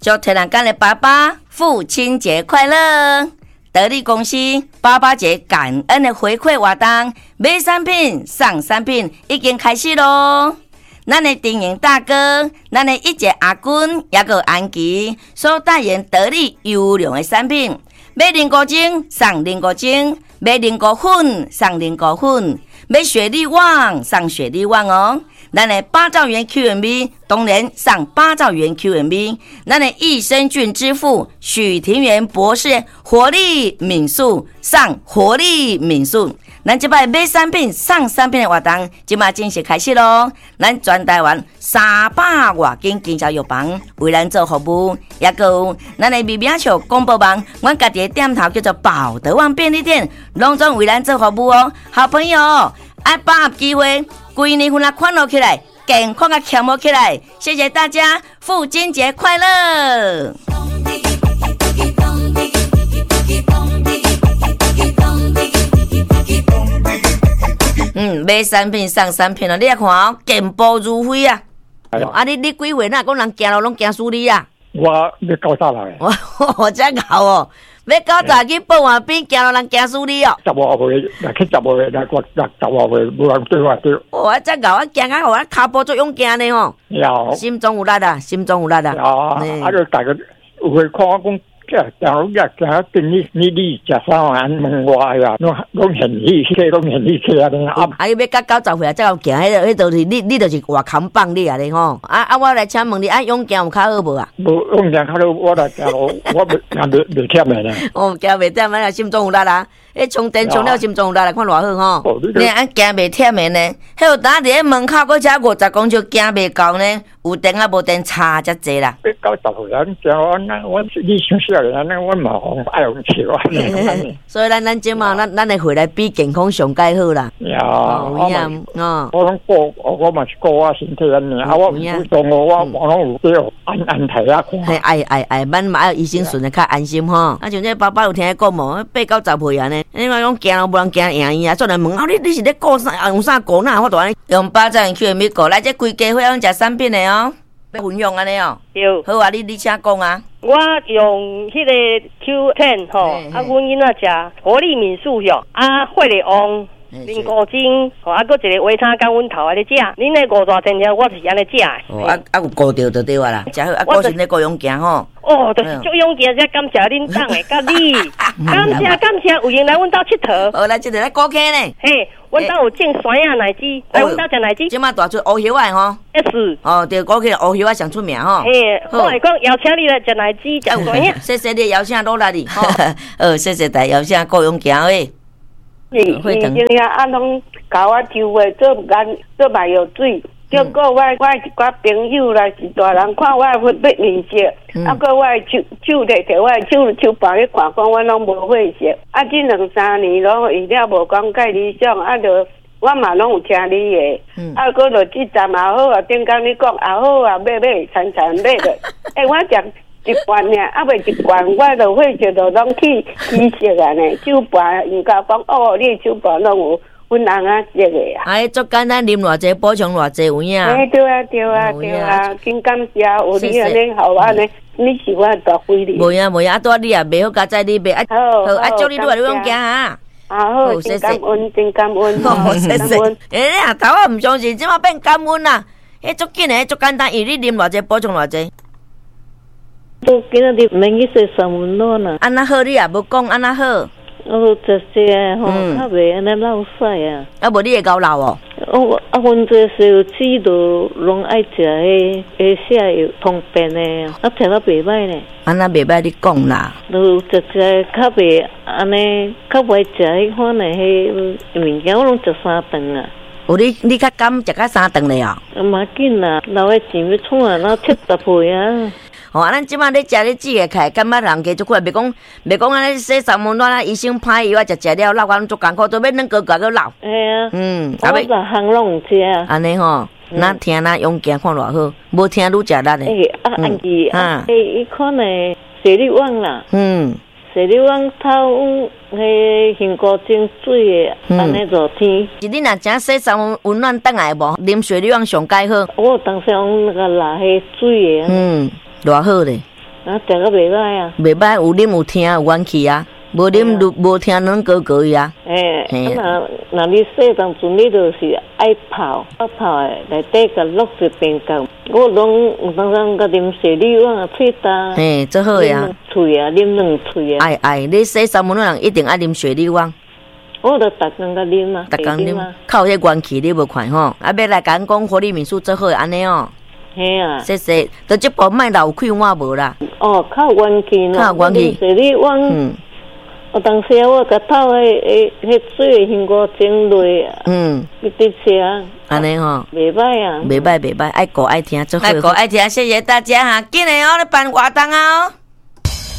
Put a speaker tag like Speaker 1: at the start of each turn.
Speaker 1: 祝天然干的爸爸父亲节快乐！得力公司爸爸节感恩的回馈活动，买产品送产品已经开始咯。咱的丁营大哥，咱的一姐阿君，也个安琪所代言得力优良的产品，买菱果精送菱果精，买菱果粉送菱果粉，买雪莉网送雪莉网哦。咱的8兆元 QMB 当然上8兆元 QMB， 咱的益生菌之父许庭元博士活力敏素上活力敏素，咱这摆买产品上产品的活动即马正式开始咯。咱全台湾300多间经销药房为咱做服务，也有咱的微名笑广播网，阮家己的店头叫做宝德旺便利店，拢总为咱做服务哦。好朋友，爱把握机会，规年份啊快乐起来，健康啊强活起来。谢谢大家，父亲节快乐！买产品送产品了，你来看哦，健步如飞啊！你几岁哪讲人行路拢行输你啊？
Speaker 2: 我要90来。
Speaker 1: 我真搞哦！要90去报完兵，行路人行输你哦。
Speaker 2: 15岁，来去15岁，来我15岁，无人对我对。
Speaker 1: 我真搞，我行啊，我脚步足勇敢的吼。
Speaker 2: 有。
Speaker 1: 心中有力啊，心中有力啊。
Speaker 2: 啊，就大家有会看我讲。假如日跟你食啥玩问我呀，拢现去，拢现去啊！
Speaker 1: 你要到90岁啊，才有行，迄就是你就是活扛棒你啊！你吼，我来请问你，勇行有较好无啊？
Speaker 2: 无勇行较好，我来行路，我袂忝的呢。
Speaker 1: 哦，行袂忝啊，心中有力啊！充电充了心中有力来看偌好吼。你行袂忝的呢？迄有呾伫门口，搁才50公尺行袂到呢，有电啊无电差遮济啦。
Speaker 2: 90岁人我你想小人，我嘛爱用笑啊。
Speaker 1: 所以咱即嘛，咱会回来比健康上介好啦。
Speaker 2: 有影哦。我拢顾，我嘛是顾我身体安尼，我唔动我拢有对安睇啊。
Speaker 1: 爱，咱嘛爱医生顺的较安心吼。像这爸爸有听讲无，8、90岁啊呢，你讲讲行路无人行赢伊啊，做人问你是咧顾啥？用啥顾哪？我都安尼用8兆元去咪顾，来这规家伙用食产品的哦。要分享安尼哦，
Speaker 3: 对，
Speaker 1: 好啊，你请讲啊。
Speaker 3: 我用迄个 Q10 吼，阮囡仔食活力敏素药，血力旺。菱果精，搁一个维他甘阮头咧食，恁咧50多天我是安尼食的。
Speaker 1: 有顾着就对啦，食好果身咧顾勇行吼。
Speaker 3: 就是足勇行，才感谢恁党的，甲你，感谢有闲来阮兜佚佗。
Speaker 1: 来这里来高客呢。
Speaker 3: 嘿，阮兜有种山药奶鸡，来阮兜食奶鸡。
Speaker 1: 即马大出乌叶仔吼。
Speaker 3: 是。
Speaker 1: 对，高客乌叶仔上出名吼。
Speaker 3: 嘿，我会讲邀请你来食奶鸡，食山药。
Speaker 1: 谢谢你邀请落来哩。谢谢大邀请顾勇行诶。
Speaker 4: 以前拢甲我抽话做嘛药水，结果我一寡朋友啦是大人看我会变面色，个我手摕我手绑去看，讲我拢无血色。这2、3年拢医了无讲介理想，就我嘛拢有听你的，个就这站也好啊，顶工你讲也好啊，买参买的，我食。一罐呢，未一罐，我就血色就拢起色啊呢。手盘人家讲你手盘拢有阮翁仔色的啊。
Speaker 1: 足简单，啉偌济补充偌济有影。
Speaker 4: 对啊，真感谢有你安尼好安尼，你是我大贵哩。
Speaker 1: 无影，多你也袂好，加在你袂好，祝你愈来愈勇行啊！
Speaker 4: 好，真感恩，真感恩，
Speaker 1: 谢谢。头我唔相信，即马变感恩啦。足紧的，足简单，伊你啉偌济补充偌济。
Speaker 4: 都今仔日免去洗三温暖啦。
Speaker 1: 安那好你也无讲安那好。
Speaker 4: 就是吼，较袂安尼老屎啊。
Speaker 1: 无你会搞老哦。
Speaker 4: 阮这小姊都拢爱食迄下药通便的，听到袂歹呢。
Speaker 1: 安那袂歹你讲啦。
Speaker 4: 都食较袂安尼，较袂食迄款的迄物件，我拢食3顿啊。
Speaker 1: 你较敢食到3顿咧哦？
Speaker 4: 嘛紧啦，老的钱要创啊，那70岁啊。
Speaker 1: 咱即摆咧食咧煮个开，感觉人家足苦，袂讲安尼洗三温暖啊，医生歹药啊，食了老干足艰苦，都要软个个老。
Speaker 4: 哎呀，我逐项拢有食。
Speaker 1: 安尼吼，咱听咱勇健看偌好，无听愈食力咧。
Speaker 4: 安吉伊看呢，雪莉旺啦。雪莉旺头迄杏果精水的，安尼热天。
Speaker 1: 是你若食洗三温暖倒来无？啉雪莉旺上介好。
Speaker 4: 我当时用那个拿迄水的。
Speaker 1: 偌好咧！
Speaker 5: 啊，食个袂歹啊。
Speaker 1: 袂歹，有啉有听有元气啊，无啉就无听能高高呀。
Speaker 5: 那你细当阵你就是爱泡，泡诶，内底甲落一边干。我拢有当时甲啉雪莉碗啊，喙焦。
Speaker 1: 嘿，最好呀。
Speaker 5: 喙啊，啉两喙啊。
Speaker 1: 爱，你洗三温人一定爱啉雪莉碗。
Speaker 5: 我都逐工甲啉啊，
Speaker 1: 逐工啉，靠迄元气你无看吼，啊，要来甲讲活力民宿最好安尼哦。
Speaker 5: 嘿啊，
Speaker 1: 洗，就这部卖老开碗无啦。
Speaker 5: 哦，靠元气咯，
Speaker 1: 靠元气。
Speaker 5: 雪莉碗。有当时啊，我甲透迄水香菇蒸落啊，一直吃。
Speaker 1: 安尼吼，
Speaker 5: 袂歹啊，
Speaker 1: 袂歹，爱顾爱听，最好。爱顾爱听，谢谢大家哈，今日我咧办活动啊。